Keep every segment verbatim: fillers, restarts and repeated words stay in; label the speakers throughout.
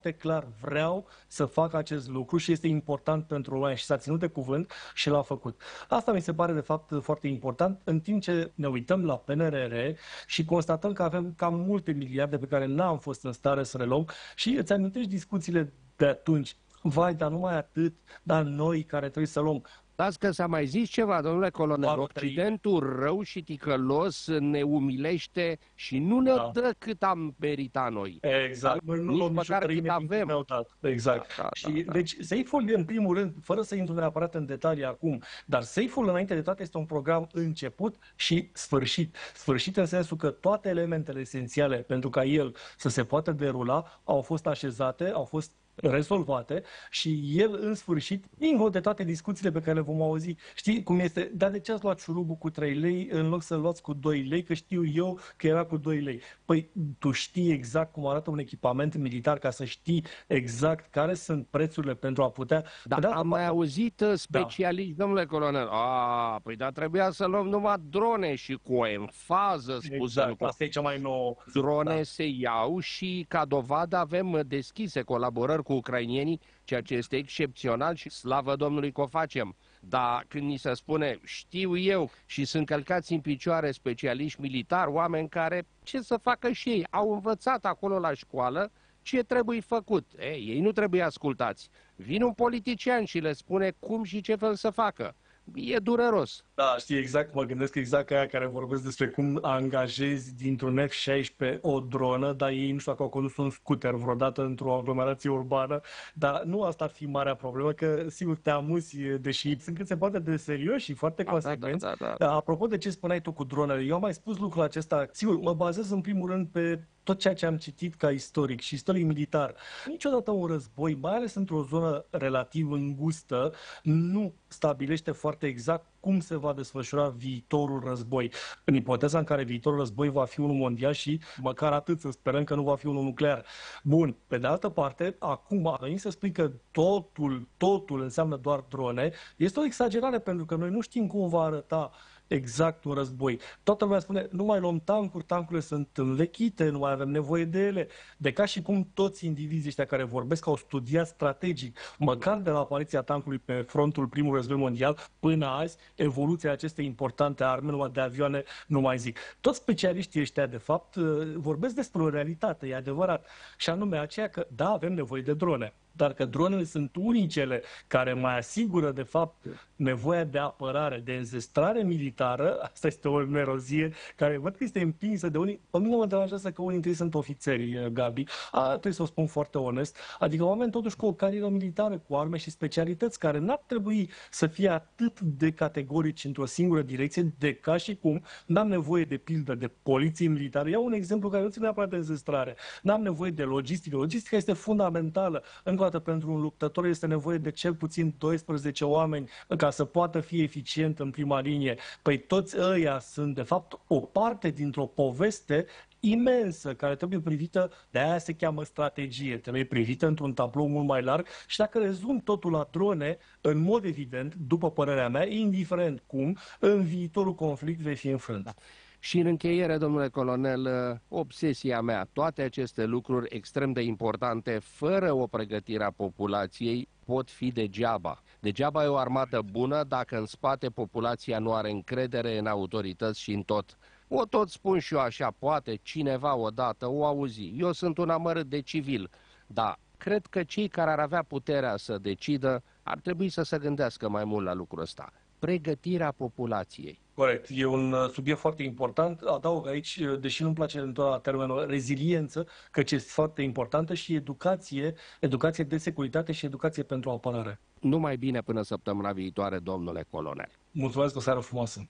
Speaker 1: clar, vreau să fac acest lucru și este important pentru oameni și s-a ținut de cuvânt și l-a făcut. Asta mi se pare de fapt foarte important, în timp ce ne uităm la P N R R și constatăm că avem cam multe miliarde pe care n-am fost în stare să le luăm și îți amintești discuțiile de atunci. Vai, dar numai atât, dar noi care trebuie să luăm.
Speaker 2: Las că s-a mai zis ceva, domnule colonel, Occidentul rău și ticălos ne umilește și nu ne da. dă cât am meritat noi.
Speaker 1: Exact.
Speaker 2: Dar nici măcar cât avem.
Speaker 1: Exact. Da, da, și, da, da. Deci, Safe-ul, în primul rând, fără să intru neapărat în detalii acum, dar Safe-ul, înainte de toate, este un program început și sfârșit. Sfârșit în sensul că toate elementele esențiale pentru ca el să se poată derula au fost așezate, au fost rezolvate și el, în sfârșit, dincolo de toate discuțiile pe care le vom auzi, știi cum este, dar de ce ați luat șurubul cu trei lei în loc să-l luați cu doi lei, că știu eu că era cu doi lei. Păi, tu știi exact cum arată un echipament militar ca să știi exact care sunt prețurile pentru a putea...
Speaker 2: Da, da am mai auzit specialiști, da. domnule colonel, a, păi da, trebuia să luăm numai drone și cu o enfază spusă.
Speaker 1: Exact, asta e cea mai nouă.
Speaker 2: Drone
Speaker 1: da.
Speaker 2: se iau și, ca dovadă, avem deschise colaborări cu ucrainienii, ceea ce este excepțional și slavă Domnului că o facem. Dar când ni se spune, știu eu, și sunt călcați în picioare specialiști militari, oameni care, ce să facă și ei, au învățat acolo la școală ce trebuie făcut. Ei, ei nu trebuie ascultați. Vine un politician și le spune cum și ce fel să facă. E dureros.
Speaker 1: Da, știi exact, mă gândesc exact ca aia care vorbesc despre cum angajezi dintr-un F șaisprezece o dronă, dar ei nu știu dacă au condus un scooter vreodată într-o aglomerație urbană, dar nu asta ar fi marea problemă, că sigur te amuzi, deși sunt cât se poate de serios și foarte
Speaker 2: da,
Speaker 1: consecvenți.
Speaker 2: Da, da, da.
Speaker 1: Apropo de ce spuneai tu cu dronele, eu am mai spus lucrul acesta, sigur, mă bazez în primul rând pe tot ceea ce am citit ca istoric și istoric militar. Niciodată un război, mai ales într-o zonă relativ îngustă, nu stabilește foarte exact cum se va desfășura viitorul război. În ipoteza în care viitorul război va fi unul mondial și măcar atât, să sperăm că nu va fi unul nuclear. Bun, pe de altă parte, acum a venit să spui că totul, totul înseamnă doar drone, este o exagerare pentru că noi nu știm cum va arăta exact un război. Toată lumea spune, nu mai luăm tancuri, tancurile sunt învechite, nu mai avem nevoie de ele. De ca și cum toți indivizii ăștia care vorbesc au studiat strategic, măcar de la apariția tancului pe frontul primului război mondial până azi, evoluția acestei importante arme, numai de avioane, nu mai zic. Toți specialiștii ăștia, de fapt, vorbesc despre o realitate, e adevărat. Și anume aceea că, da, avem nevoie de drone. Dar că dronele sunt unicele care mai asigură, de fapt, nevoia de apărare, de înzestrare militară. Asta este o nerozie care văd că este împinsă de unii. Pe mine mă deranjează că unii dintre ei sunt ofițeri, Gabi. A, trebuie să o spun foarte onest. Adică oameni totuși cu o carieră militară, cu arme și specialități care n-ar trebui să fie atât de categorici într-o singură direcție, de ca și cum n-am nevoie de pildă de poliție militară. Iau un exemplu care nu ține neapărat de înzestrare. N-am nevoie de logistică. Logistica este fundamentală. Încă o dată, pentru un luptător este nevoie de cel puțin doisprezece oameni ca să poată fi eficient în prima linie. Păi toți ăia sunt, de fapt, o parte dintr-o poveste imensă, care trebuie privită, de aia se cheamă strategie, trebuie privită într-un tablou mult mai larg și dacă rezum totul la drone, în mod evident, după părerea mea, indiferent cum, în viitorul conflict vei fi înfrânt. Da.
Speaker 2: Și în încheiere, domnule colonel, obsesia mea, toate aceste lucruri extrem de importante, fără o pregătire a populației, pot fi degeaba. Degeaba e o armată bună dacă în spate populația nu are încredere în autorități și în tot. O tot spun și eu așa, poate cineva odată o auzi. Eu sunt un amărât de civil, dar cred că cei care ar avea puterea să decidă ar trebui să se gândească mai mult la lucrul ăsta. Pregătirea populației.
Speaker 1: Corect. E un subiect foarte important. Adaug aici, deși nu-mi place întotdeauna termenul reziliență, căci este foarte importantă, și educație, educație de securitate și educație pentru apărare.
Speaker 2: Numai bine până săptămâna viitoare, domnule colonel.
Speaker 1: Mulțumesc, o seară frumoasă.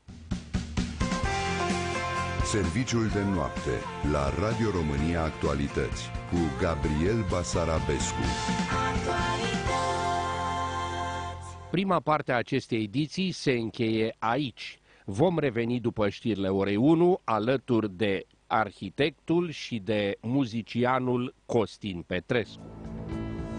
Speaker 3: Serviciul de noapte la Radio România Actualități cu Gabriel Basarabescu.
Speaker 2: Prima parte a acestei ediții se încheie aici. Vom reveni după știrile orei unu alături de arhitectul și de muzicianul Costin Petrescu.